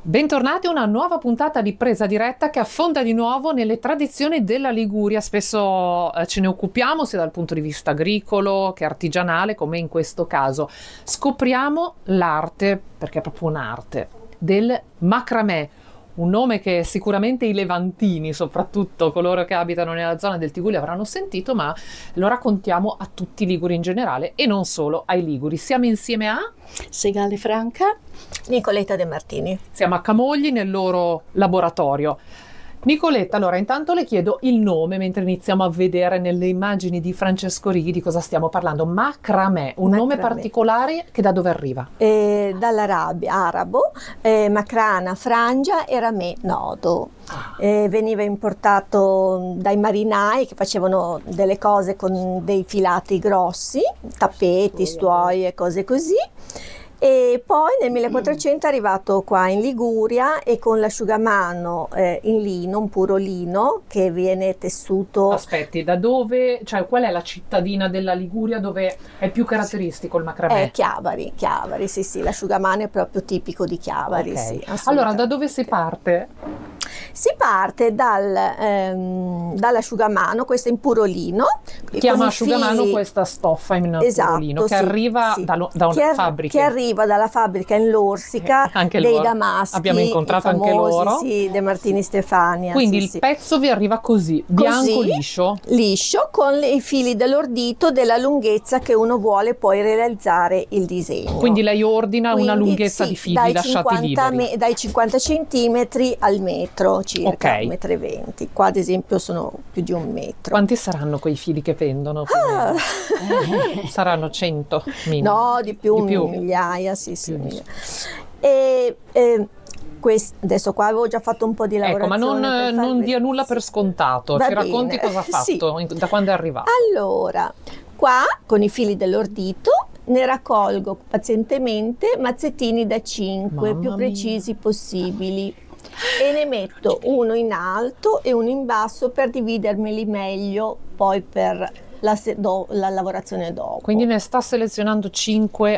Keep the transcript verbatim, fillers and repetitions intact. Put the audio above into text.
Bentornati a una nuova puntata di Presa Diretta che affonda di nuovo nelle tradizioni della Liguria. Spesso eh, ce ne occupiamo sia dal punto di vista agricolo che artigianale, come in questo caso. Scopriamo l'arte, perché è proprio un'arte, del macramè. Un nome che sicuramente i levantini, soprattutto coloro che abitano nella zona del Tigullio, avranno sentito, ma lo raccontiamo a tutti i liguri in generale e non solo ai liguri. Siamo insieme a Segale Franca, Nicoletta De Martini. Siamo a Camogli nel loro laboratorio. Nicoletta, allora intanto le chiedo il nome mentre iniziamo a vedere nelle immagini di Francesco Righi di cosa stiamo parlando. Macramè, un Macramè. nome particolare che da dove arriva? Eh, dall'arabo, arabo, eh, macrana, frangia e ramè, nodo. Eh, veniva importato dai marinai che facevano delle cose con dei filati grossi, tappeti, stuoie, cose così. E poi nel millequattrocento è arrivato qua in Liguria e con l'asciugamano eh, in lino, un puro lino che viene tessuto. Aspetti, da dove, cioè qual è la cittadina della Liguria dove è più caratteristico il macramè? Eh, Chiavari, Chiavari, sì sì, l'asciugamano è proprio tipico di Chiavari. Ok. Sì, Allora, da dove si parte? Si parte dal, ehm, dall'asciugamano, questo è in puro lino. Chiama asciugamano questa stoffa in Esatto, puro lino che sì, arriva sì. da, lo- da una che, ar- fabbrica. che arriva dalla fabbrica in Lorsica Eh, anche dei loro. Damaschi, Abbiamo incontrato i anche famosi, loro. sì, De Martini Stefania. Quindi sì, il sì. pezzo vi arriva così, bianco Così, liscio. liscio, con le- i fili dell'ordito della lunghezza che uno vuole poi realizzare il disegno. Quindi lei ordina una Quindi, lunghezza sì, di fili dai lasciati cinquanta liberi. me- dai cinquanta centimetri al metro circa, Ok. un metro e venti. Qua ad esempio sono più di un metro. Quanti saranno quei fili che vendono? più o meno? Eh, saranno cento? No, di più, Di più. migliaia, sì, sì. Più. migliaia. E, e quest- adesso qua avevo già fatto un po' di Ecco, ma lavorazione. non, per non farvi- dia nulla per scontato. Va Ci racconti bene. cosa ha Sì. fatto, in- da quando è arrivato. Allora, qua con i fili dell'ordito ne raccolgo pazientemente mazzettini da cinque, Mamma più mia. precisi possibili. E ne metto uno in alto e uno in basso per dividermeli meglio poi per la, se- do- la lavorazione dopo. Quindi ne sta selezionando cinque